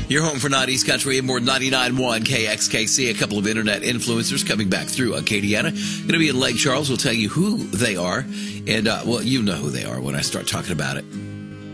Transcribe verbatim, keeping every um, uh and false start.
You're home for nineties Country and more. Ninety-nine point one K X K C. A couple of internet influencers coming back through Acadiana. Going to be in Lake Charles. We'll tell you who they are. And, uh, well, you know who they are when I start talking about it.